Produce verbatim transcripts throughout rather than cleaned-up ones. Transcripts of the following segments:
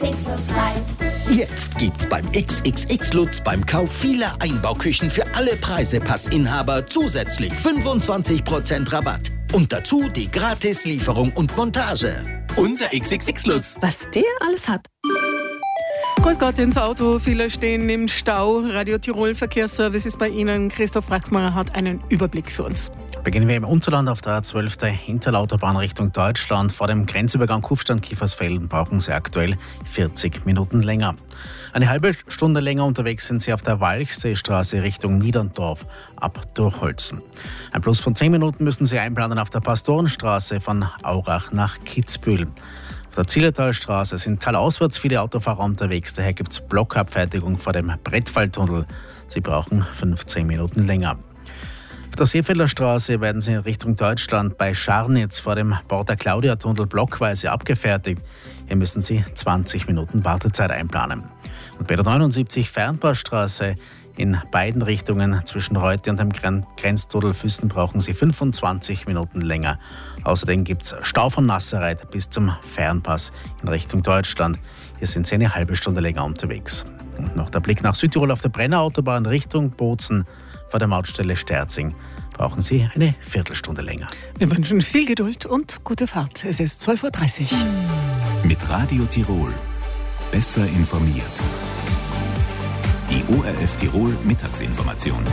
X Lutz rein. Jetzt gibt's beim X X X Lutz beim Kauf vieler Einbauküchen für alle Preisepassinhaber zusätzlich fünfundzwanzig Prozent Rabatt. Und dazu die Gratis-Lieferung und Montage. Unser X X X Lutz. Was der alles hat. Grüß Gott ins Auto, viele stehen im Stau. Radio Tirol Verkehrsservice ist bei Ihnen. Christoph Braxmacher hat einen Überblick für uns. Beginnen wir im Unterland auf der A zwölf Hinterlautobahn Richtung Deutschland. Vor dem Grenzübergang Kufstein-Kiefersfelden brauchen Sie aktuell vierzig Minuten länger. Eine halbe Stunde länger unterwegs sind Sie auf der Walchseestraße Richtung Niederndorf ab Durchholzen. Ein Plus von zehn Minuten müssen Sie einplanen auf der Pastorenstraße von Aurach nach Kitzbühel. Auf der Zillertalstraße sind talauswärts viele Autofahrer unterwegs, daher gibt es Blockabfertigung vor dem Brettfalltunnel. Sie brauchen fünfzehn Minuten länger. Auf der Seefelder Straße werden sie in Richtung Deutschland bei Scharnitz vor dem Porta-Claudia-Tunnel blockweise abgefertigt. Hier müssen Sie zwanzig Minuten Wartezeit einplanen. Und bei der neunundsiebzig Fernpassstraße in beiden Richtungen zwischen Reute und dem Grenztunnel Füssen brauchen Sie fünfundzwanzig Minuten länger. Außerdem gibt es Stau von Nassereit bis zum Fernpass in Richtung Deutschland. Hier sind Sie eine halbe Stunde länger unterwegs. Und noch der Blick nach Südtirol auf der Brennerautobahn Richtung Bozen. Vor der Mautstelle Sterzing brauchen Sie eine Viertelstunde länger. Wir wünschen viel Geduld und gute Fahrt. Es ist zwölf Uhr dreißig. Mit Radio Tirol. Besser informiert. Die O R F Tirol Mittagsinformation.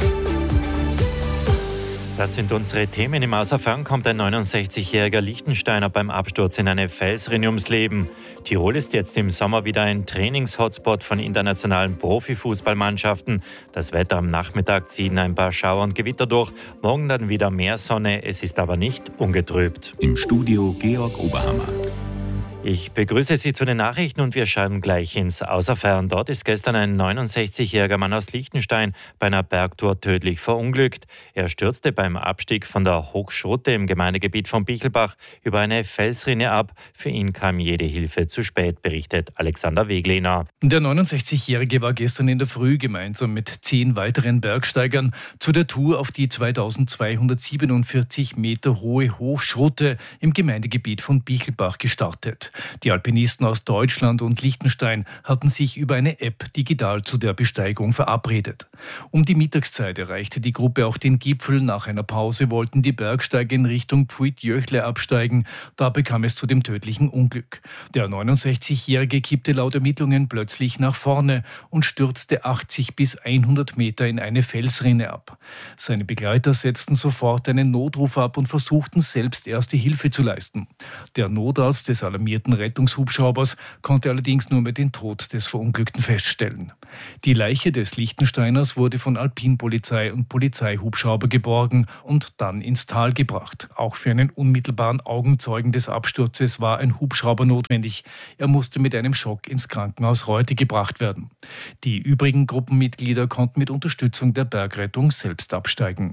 Das sind unsere Themen. Im Außerfern kommt ein neunundsechzigjähriger Liechtensteiner beim Absturz in eine Felsrinne ums Leben. Tirol ist jetzt im Sommer wieder ein Trainings-Hotspot von internationalen Profifußballmannschaften. Das Wetter am Nachmittag ziehen ein paar Schauer und Gewitter durch. Morgen dann wieder mehr Sonne. Es ist aber nicht ungetrübt. Im Studio Georg Oberhammer. Ich begrüße Sie zu den Nachrichten und wir schauen gleich ins Außerfern. Dort ist gestern ein neunundsechzigjähriger Mann aus Liechtenstein bei einer Bergtour tödlich verunglückt. Er stürzte beim Abstieg von der Hochschrutte im Gemeindegebiet von Bichelbach über eine Felsrinne ab. Für ihn kam jede Hilfe zu spät, berichtet Alexander Weglehner. Der neunundsechzigjährige war gestern in der Früh gemeinsam mit zehn weiteren Bergsteigern zu der Tour auf die zweitausendzweihundertsiebenundvierzig Meter hohe Hochschrutte im Gemeindegebiet von Bichelbach gestartet. Die Alpinisten aus Deutschland und Liechtenstein hatten sich über eine App digital zu der Besteigung verabredet. Um die Mittagszeit erreichte die Gruppe auch den Gipfel. Nach einer Pause wollten die Bergsteiger in Richtung Pfuit-Jöchle absteigen. Dabei kam es zu dem tödlichen Unglück. Der neunundsechzigjährige kippte laut Ermittlungen plötzlich nach vorne und stürzte achtzig bis hundert Meter in eine Felsrinne ab. Seine Begleiter setzten sofort einen Notruf ab und versuchten selbst erste Hilfe zu leisten. Der Notarzt des alarmierten Rettungshubschraubers konnte allerdings nur mehr den Tod des Verunglückten feststellen. Die Leiche des Liechtensteiners wurde von Alpinpolizei und Polizeihubschrauber geborgen und dann ins Tal gebracht. Auch für einen unmittelbaren Augenzeugen des Absturzes war ein Hubschrauber notwendig. Er musste mit einem Schock ins Krankenhaus Reute gebracht werden. Die übrigen Gruppenmitglieder konnten mit Unterstützung der Bergrettung selbst absteigen.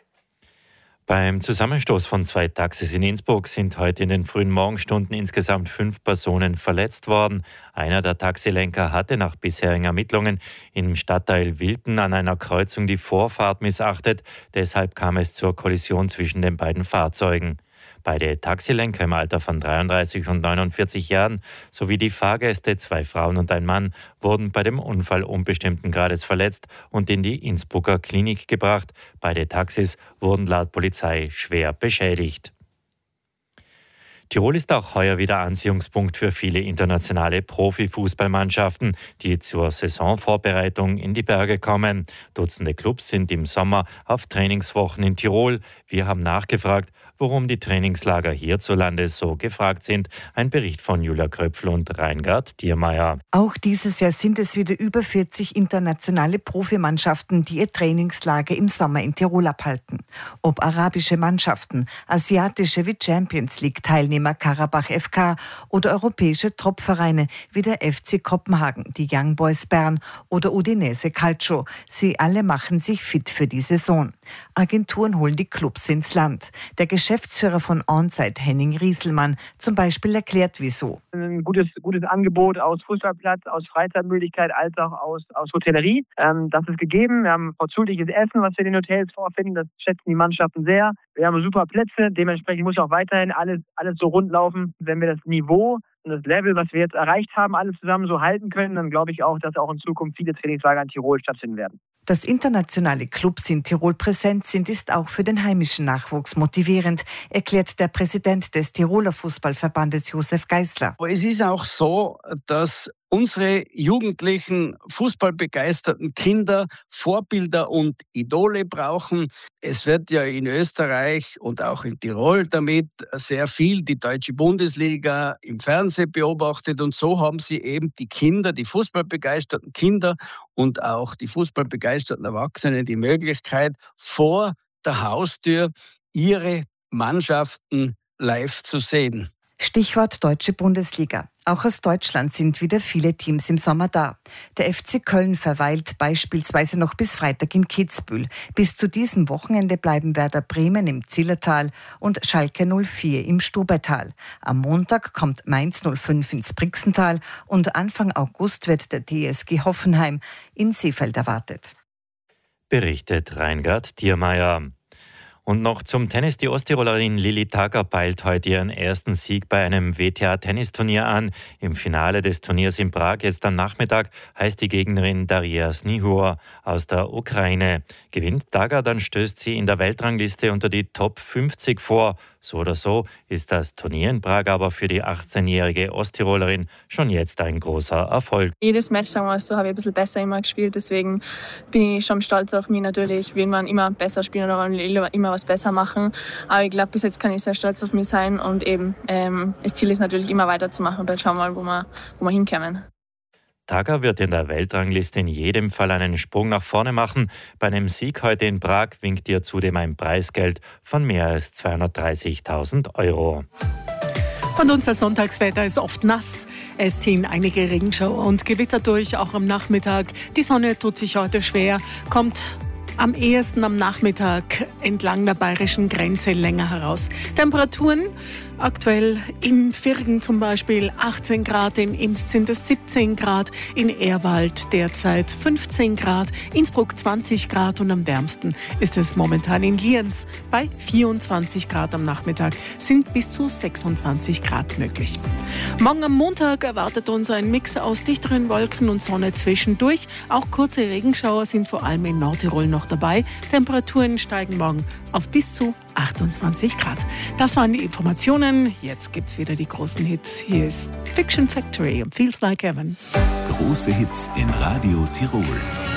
Beim Zusammenstoß von zwei Taxis in Innsbruck sind heute in den frühen Morgenstunden insgesamt fünf Personen verletzt worden. Einer der Taxilenker hatte nach bisherigen Ermittlungen im Stadtteil Wilten an einer Kreuzung die Vorfahrt missachtet. Deshalb kam es zur Kollision zwischen den beiden Fahrzeugen. Beide Taxilenker im Alter von dreiunddreißig und neunundvierzig Jahren sowie die Fahrgäste, zwei Frauen und ein Mann, wurden bei dem Unfall unbestimmten Grades verletzt und in die Innsbrucker Klinik gebracht. Beide Taxis wurden laut Polizei schwer beschädigt. Tirol ist auch heuer wieder Anziehungspunkt für viele internationale Profifußballmannschaften, die zur Saisonvorbereitung in die Berge kommen. Dutzende Clubs sind im Sommer auf Trainingswochen in Tirol. Wir haben nachgefragt, warum die Trainingslager hierzulande so gefragt sind. Ein Bericht von Julia Kröpfl und Reingard Diermeier. Auch dieses Jahr sind es wieder über vierzig internationale Profimannschaften, die ihr Trainingslager im Sommer in Tirol abhalten. Ob arabische Mannschaften, asiatische wie Champions League Teilnehmer Karabach F K oder europäische Topvereine wie der F C Kopenhagen, die Young Boys Bern oder Udinese Calcio. Sie alle machen sich fit für die Saison. Agenturen holen die Clubs ins Land. Der Geschäftsführer von Onsite, Henning Rieselmann, zum Beispiel erklärt, wieso. Ein gutes, gutes Angebot aus Fußballplatz, aus Freizeitmöglichkeit als auch aus, aus Hotellerie. Ähm, das ist gegeben. Wir haben vorzügliches Essen, was wir in den Hotels vorfinden. Das schätzen die Mannschaften sehr. Wir haben super Plätze. Dementsprechend muss auch weiterhin alles, alles so rund laufen. Wenn wir das Niveau das Level, was wir jetzt erreicht haben, alle zusammen so halten können, dann glaube ich auch, dass auch in Zukunft viele Trainingslager in Tirol stattfinden werden. Dass internationale Clubs in Tirol präsent sind, ist auch für den heimischen Nachwuchs motivierend, erklärt der Präsident des Tiroler Fußballverbandes Josef Geisler. Es ist auch so, dass unsere jugendlichen, fußballbegeisterten Kinder Vorbilder und Idole brauchen. Es wird ja in Österreich und auch in Tirol damit sehr viel die deutsche Bundesliga im Fernsehen beobachtet. Und so haben sie eben die Kinder, die fußballbegeisterten Kinder und auch die fußballbegeisterten Erwachsenen die Möglichkeit, vor der Haustür ihre Mannschaften live zu sehen. Stichwort Deutsche Bundesliga. Auch aus Deutschland sind wieder viele Teams im Sommer da. Der F C Köln verweilt beispielsweise noch bis Freitag in Kitzbühel. Bis zu diesem Wochenende bleiben Werder Bremen im Zillertal und Schalke null vier im Stubaital. Am Montag kommt Mainz null fünf ins Brixental und Anfang August wird der T S G Hoffenheim in Seefeld erwartet. Berichtet Reingard Diermeier. Und noch zum Tennis. Die Osttirolerin Lilli Tager peilt heute ihren ersten Sieg bei einem W T A-Tennisturnier an. Im Finale des Turniers in Prag jetzt am Nachmittag heißt die Gegnerin Daria Snihor aus der Ukraine. Gewinnt Tager, dann stößt sie in der Weltrangliste unter die Top fünfzig vor. So oder so ist das Turnier in Prag aber für die achtzehnjährige Osttirolerin schon jetzt ein großer Erfolg. Jedes Match, sagen wir mal so, habe ich ein bisschen besser immer gespielt. Deswegen bin ich schon stolz auf mich natürlich. Will man immer besser spielen oder immer was besser machen. Aber ich glaube, bis jetzt kann ich sehr stolz auf mich sein. Und eben, ähm, das Ziel ist natürlich immer weiterzumachen. Und dann schauen wir mal, wo wir, wo wir hinkommen. Tager wird in der Weltrangliste in jedem Fall einen Sprung nach vorne machen. Bei einem Sieg heute in Prag winkt ihr zudem ein Preisgeld von mehr als zweihundertdreißigtausend Euro. Und unser Sonntagswetter ist oft nass. Es ziehen einige Regenschauer und Gewitter durch, auch am Nachmittag. Die Sonne tut sich heute schwer, kommt am ehesten am Nachmittag entlang der bayerischen Grenze länger heraus. Temperaturen aktuell im Virgen zum Beispiel achtzehn Grad, in Imst sind es siebzehn Grad, in Ehrwald derzeit fünfzehn Grad, Innsbruck zwanzig Grad und am wärmsten ist es momentan in Lienz bei vierundzwanzig Grad am Nachmittag, sind bis zu sechsundzwanzig Grad möglich. Morgen am Montag erwartet uns ein Mix aus dichteren Wolken und Sonne zwischendurch. Auch kurze Regenschauer sind vor allem in Nordtirol noch dabei. Temperaturen steigen morgen auf bis zu achtundzwanzig Grad. Das waren die Informationen. Jetzt gibt's wieder die großen Hits. Hier ist Fiction Factory und Feels Like Heaven. Große Hits in Radio Tirol.